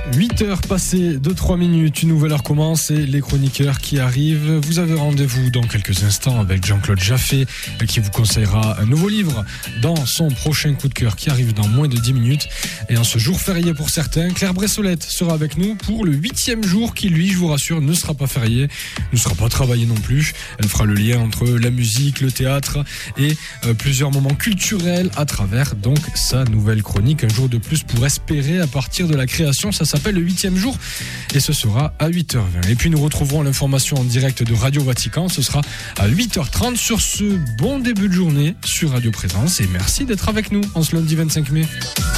8h passées de 3 minutes, une nouvelle heure commence et les chroniqueurs qui arrivent. Vous avez rendez-vous dans quelques instants avec Jean-Claude Jaffé qui vous conseillera un nouveau livre dans son prochain coup de cœur qui arrive dans moins de 10 minutes. Et en ce jour férié pour certains, Claire Bressolette sera avec nous pour le 8e jour qui, lui, je vous rassure, ne sera pas férié, ne sera pas travaillé non plus. Elle fera le lien entre la musique, le théâtre et plusieurs moments culturels à travers donc sa nouvelle chronique. Un jour de plus pour espérer à partir de la création. Ça s'appelle le 8e jour et ce sera à 8h20. Et puis nous retrouverons l'information en direct de Radio Vatican. Ce sera à 8h30 sur ce bon début de journée sur Radio Présence. Et merci d'être avec nous en ce lundi 25 mai.